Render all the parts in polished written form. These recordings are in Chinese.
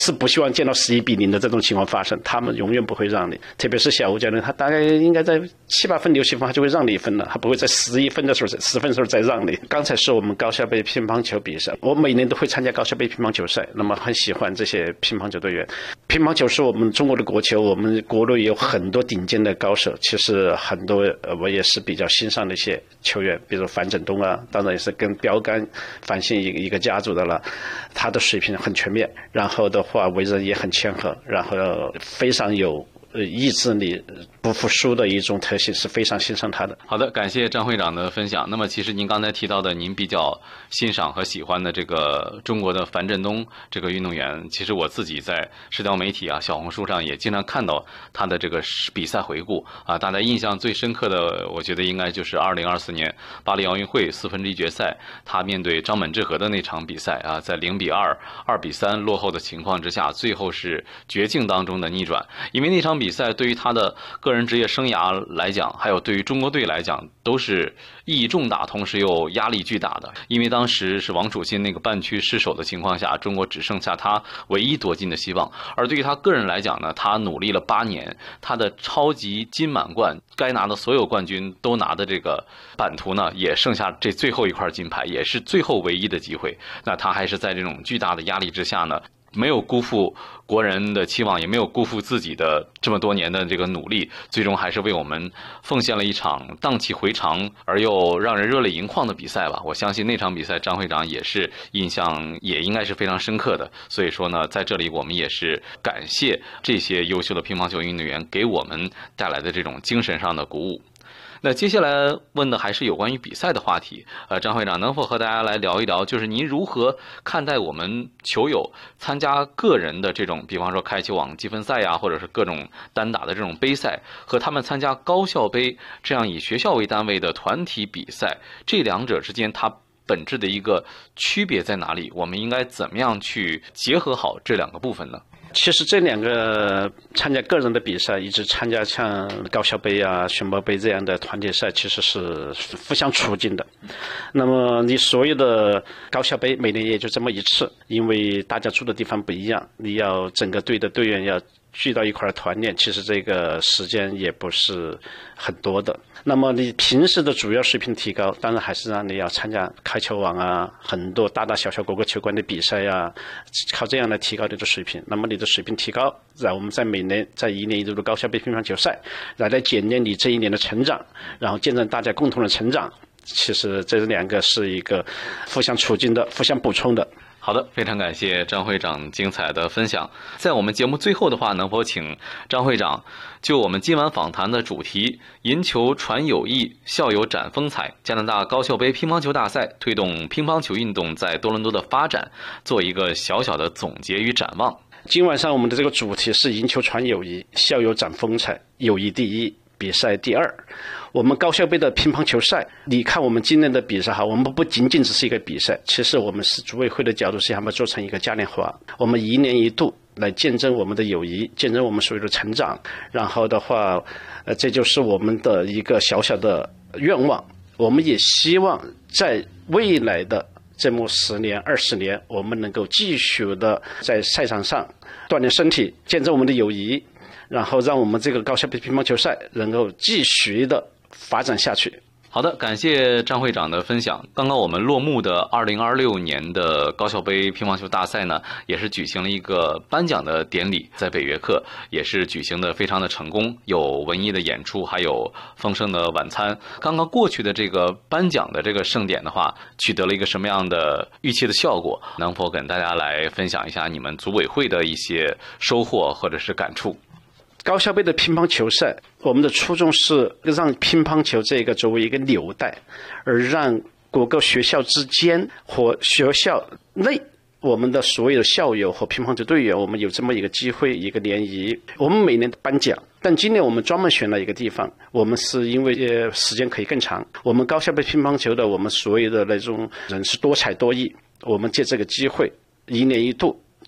是不希望见到11-0的这种情况发生，他们永远不会让你。特别是小吴教练，他大概应该在7-8分、6-7分，他就会让你1分了，他不会在11分的时候、10分的时候再让你。刚才是我们高校杯乒乓球比赛，我每年都会参加高校杯乒乓球赛，那么很喜欢这些乒乓球队员。乒乓球是我们中国的国球，我们国内有很多顶尖的高手，其实很多我也是比较欣赏的一些球员，比如樊振东啊，当然也是跟标杆樊姓一个家族的了，他的水平很全面，然后的话为人也很谦和，然后非常有意志力、不服输的一种特性，是非常欣赏他的。 好的，感谢张会长的分享。那么其实您刚才提到的您比较欣赏和喜欢的这个中国的樊振东这个运动员，其实我自己在社交媒体啊、小红书上也经常看到他的这个比赛回顾啊。大家印象最深刻的，我觉得应该就是2024年巴黎奥运会4分之一决赛，他面对张本智和的那场比赛啊，在0-2、2-3落后的情况之下，最后是绝境当中的逆转。因为那场比赛对于他的个人职业生涯来讲，还有对于中国队来讲，都是意义重大，同时又压力巨大的。因为当时是王楚钦那个半区失守的情况下，中国只剩下他唯一夺金的希望。而对于他个人来讲呢，他努力了8年，他的超级金满贯该拿的所有冠军都拿的这个版图呢，也剩下这最后一块金牌，也是最后唯一的机会。那他还是在这种巨大的压力之下呢，没有辜负国人的期望，也没有辜负自己的这么多年的这个努力，最终还是为我们奉献了一场荡气回肠而又让人热泪盈眶的比赛吧。我相信那场比赛张会长也是印象也应该是非常深刻的。所以说呢，在这里我们也是感谢这些优秀的乒乓球运动员给我们带来的这种精神上的鼓舞。那接下来问的还是有关于比赛的话题。张会长能否和大家来聊一聊，就是您如何看待我们球友参加个人的这种，比方说开球网积分赛呀，或者是各种单打的这种杯赛，和他们参加高校杯这样以学校为单位的团体比赛，这两者之间它本质的一个区别在哪里？我们应该怎么样去结合好这两个部分呢？ 其实这两个参加个人的比赛，一直参加像高校杯啊、选拔杯这样的团体赛，其实是互相促进的。那么你所有的高校杯每年也就这么一次，因为大家住的地方不一样，你要整个队的队员要聚到一块儿团练，其实这个时间也不是很多的。那么你平时的主要水平提高，当然还是让你要参加开球网啊，很多大大小小各个球馆的比赛啊，靠这样来提高你的水平。那么你的水平提高，然后我们在每年在1年1度的高校杯乒乓球赛，来检验你这一年的成长，然后见证大家共同的成长。其实这两个是一个互相促进的、互相补充的。 好的，非常感谢张会长精彩的分享。在我们节目最后的话，能否请张会长就我们今晚访谈的主题“银球传友谊，校友展风采”加拿大高校杯乒乓球大赛推动乒乓球运动在多伦多的发展，做一个小小的总结与展望。 今晚上我们的这个主题是“银球传友谊，校友展风采，友谊第一，比赛第二”。我们高校杯的乒乓球赛，你看我们今年的比赛哈，我们不仅仅只是一个比赛，其实我们是组委会的角度是想把它做成一个嘉年华，我们1年1度来见证我们的友谊，见证我们所有的成长。然后的话，这就是我们的一个小小的愿望。我们也希望在未来的这么10年、20年，我们能够继续的在赛场上锻炼身体，见证我们的友谊，然后让我们这个高校杯乒乓球赛能够继续的发展下去。 好的，感谢张会长的分享。刚刚我们落幕的2026年的高校杯乒乓球大赛呢，也是举行了一个颁奖的典礼，在北约克也是举行的非常的成功，有文艺的演出，还有丰盛的晚餐。刚刚过去的这个颁奖的这个盛典的话，取得了一个什么样的预期的效果？能否跟大家来分享一下你们组委会的一些收获或者是感触？ 高校杯的乒乓球赛，我们的初衷是让乒乓球这个作为一个纽带，而让各个学校之间和学校内我们的所有的校友和乒乓球队员，我们有这么一个机会，一个联谊。我们每年颁奖，但今年我们专门选了一个地方，我们是因为时间可以更长。我们高校杯乒乓球的我们所有的那种人是多才多艺，我们借这个机会1年1度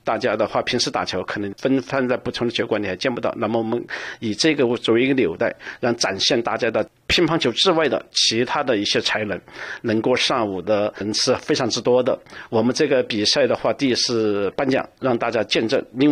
大家的话平时打球可能分散在不同的球馆你还见不到，那么我们以这个作为一个纽带，让展现大家的乒乓球之外的其他的一些才能够上午的人是非常之多的。我们这个比赛的话，第一是颁奖让大家见证，